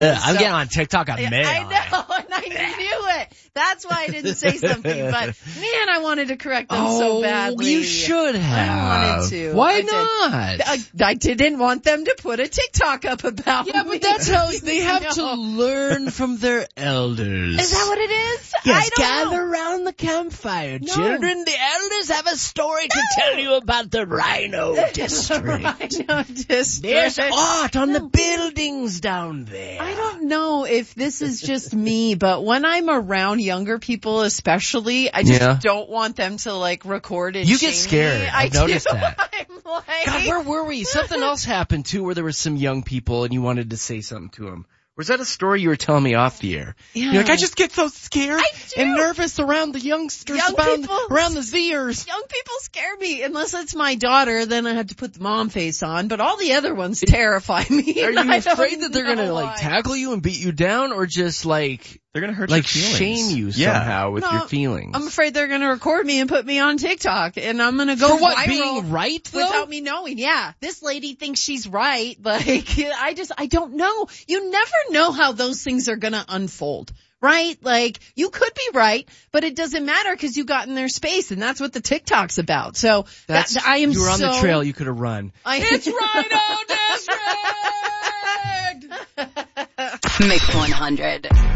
I'm getting on TikTok a minute. I know, and I knew it. That's why I didn't say something. But man, I wanted to correct them so badly. You should have. I wanted to. Why not? I didn't want them to put a TikTok up about me. Yeah, but that's how they have to learn from their elders. Is that what it is? Yes, I don't gather know. around the campfire, No. children. The elders have a story to tell you about the Rhino District. Rhino District. There's art on the buildings down there. I don't know if this is just me, but when I'm around younger people especially, I just don't want them to like record and You get shame scared. me. I've noticed that. I'm like, God, where were we? Something else happened too where there were some young people and you wanted to say something to them. Was that a story you were telling me off the air? Yeah. You're like, I just get so scared I do. and nervous around the youngsters, around the Zers. Young people scare me. Unless it's my daughter, then I have to put the mom face on. But all the other ones terrify me. Are you afraid that they're going to like tackle you and beat you down, or just like they're gonna hurt like your feelings? shame you somehow with your feelings? I'm afraid they're going to record me and put me on TikTok, and I'm going to go for what, viral being right though? without me knowing. Yeah, this lady thinks she's right. Like I don't know. You never know how those things are going to unfold. Right? Like, you could be right, but it doesn't matter because you got in their space, and that's what the TikTok's about. So, I am you were on so... the trail, you could have run. It's Rhino District! Mix 100.